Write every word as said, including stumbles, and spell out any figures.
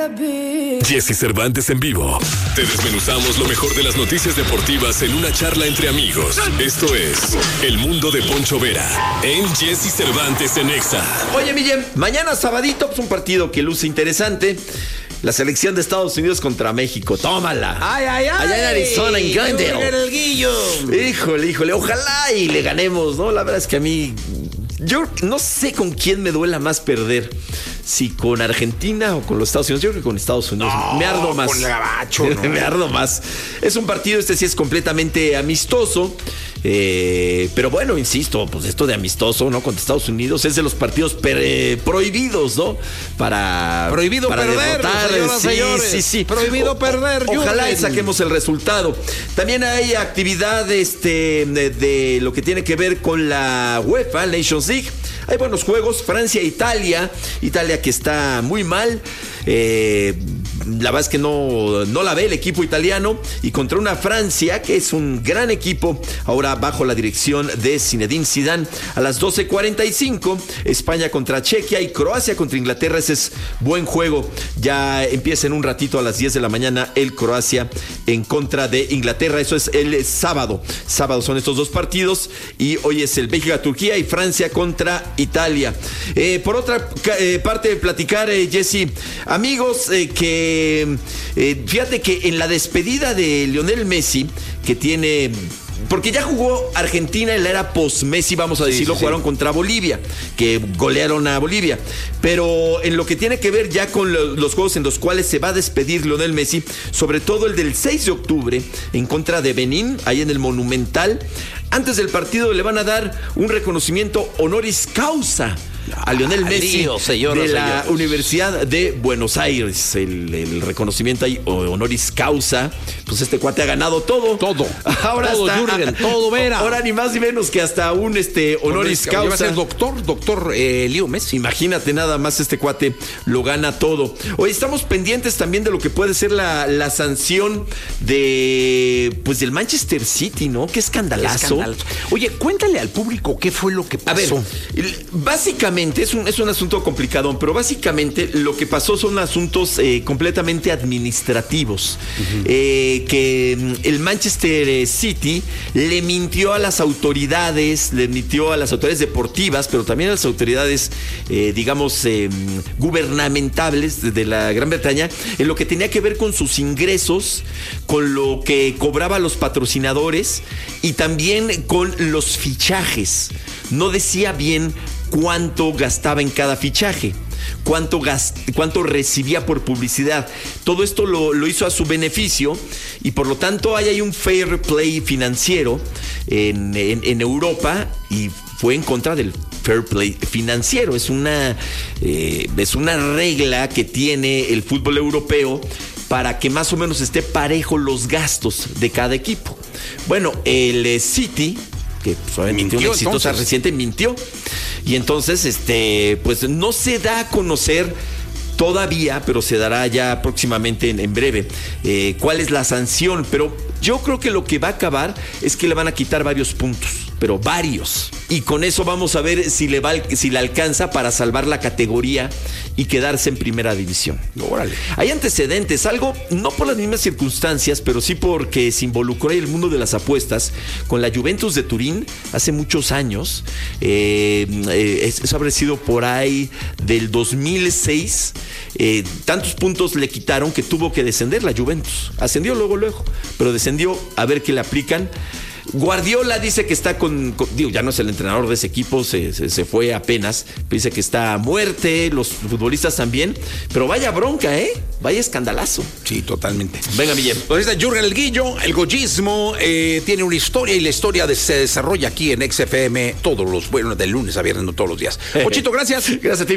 Jesse Cervantes en vivo. Te desmenuzamos lo mejor de las noticias deportivas en una charla entre amigos. Esto es El Mundo de Poncho Vera en Jesse Cervantes en Exa. Oye, Millem, mañana sabadito, pues un partido que luce interesante. La selección de Estados Unidos contra México. Tómala. Ay, ay, ay. Allá en Arizona, en Glendale. El Guillo. Híjole, híjole. Ojalá y le ganemos, ¿no? La verdad es que a mí... Yo no sé con quién me duela más perder. Si con Argentina o con los Estados Unidos. Yo creo que con Estados Unidos. No, me ardo más. Con el gabacho, ¿no? Me ardo más. Es un partido, este sí es completamente amistoso. Eh, pero bueno, insisto, pues esto de amistoso, ¿no? Contra Estados Unidos es de los partidos per, eh, prohibidos, ¿no? Para Prohibido para perder, derrotar. señoras, sí, señores. sí, sí. Prohibido o, perder. O, ojalá Jürgen. y saquemos el resultado. También hay actividad este, de, de lo que tiene que ver con la UEFA Nations League. Hay buenos juegos, Francia, Italia. Italia que está muy mal. Eh, la verdad es que no, no la ve el equipo italiano. Y contra una Francia que es un gran equipo, ahora bajo la dirección de Zinedine Zidane. A las doce cuarenta y cinco, España contra Chequia y Croacia contra Inglaterra. Ese es buen juego. Ya empieza en un ratito a las diez de la mañana el Croacia en contra de Inglaterra. Eso es el sábado. Sábado son estos dos partidos. Y hoy es el Bélgica-Turquía y Francia contra Italia. Eh, por otra eh, parte, platicar, eh, Jesse, amigos, eh, que eh, fíjate que en la despedida de Lionel Messi, que tiene... Porque ya jugó Argentina en la era post-Messi, vamos a decirlo, sí, sí, jugaron sí. contra Bolivia, que golearon a Bolivia. Pero en lo que tiene que ver ya con lo, los juegos en los cuales se va a despedir Lionel Messi, sobre todo el del seis de octubre en contra de Benín, ahí en el Monumental, antes del partido le van a dar un reconocimiento honoris causa a Lionel Messi Dios, señora, de la señora. Universidad de Buenos Aires. El, el reconocimiento ahí, honoris causa. Pues este cuate ha ganado todo. Todo. Ahora todo, está, Jürgen, todo, Vera. Ahora ni más ni menos que hasta un este, honoris causa. Va a ser doctor, doctor eh, Leo Messi. Imagínate nada más, este cuate lo gana todo. Hoy estamos pendientes también de lo que puede ser la, la sanción de pues del Manchester City, ¿no? Qué escandalazo. Qué escandalazo. Oye, cuéntale al público qué fue lo que pasó. A ver, básicamente Es un, es un asunto complicado, pero básicamente lo que pasó son asuntos eh, completamente administrativos. Uh-huh. eh, que el Manchester City le mintió a las autoridades, le mintió a las autoridades deportivas, pero también a las autoridades, eh, digamos, eh, gubernamentales de, de la Gran Bretaña, en lo que tenía que ver con sus ingresos, con lo que cobraban los patrocinadores y también con los fichajes. No decía bien cuánto gastaba en cada fichaje, cuánto, gast, cuánto recibía por publicidad. Todo esto lo, lo hizo a su beneficio y por lo tanto hay, hay un fair play financiero en, en, en Europa y fue en contra del fair play financiero. Es una, eh, es una regla que tiene el fútbol europeo para que más o menos esté parejo los gastos de cada equipo. Bueno, el eh, City, que pues, obviamente mintió, una exitosa entonces. reciente, mintió. Y entonces, este, pues no se da a conocer todavía, pero se dará ya próximamente en, en breve, eh, cuál es la sanción. Pero yo creo que lo que va a acabar es que le van a quitar varios puntos, pero varios. Y con eso vamos a ver si le va, si le alcanza para salvar la categoría y quedarse en primera división. Órale. Hay antecedentes, algo no por las mismas circunstancias, pero sí porque se involucró ahí el mundo de las apuestas con la Juventus de Turín hace muchos años. Eh, eh, eso habrá sido por ahí del dos mil seis. Eh, tantos puntos le quitaron que tuvo que descender la Juventus. Ascendió luego, luego, pero descendió. A ver qué le aplican. Guardiola dice que está con, con digo, ya no es el entrenador de ese equipo, se, se, se fue apenas, dice que está a muerte, los futbolistas también, pero vaya bronca, ¿eh? Vaya escandalazo. Sí, totalmente. Venga, Miguel. Pues está Jürgen El Guillo, el gollismo, eh, tiene una historia y la historia de, se desarrolla aquí en X F M todos los, bueno, de lunes a viernes, no todos los días. Pochito, gracias. Gracias a ti.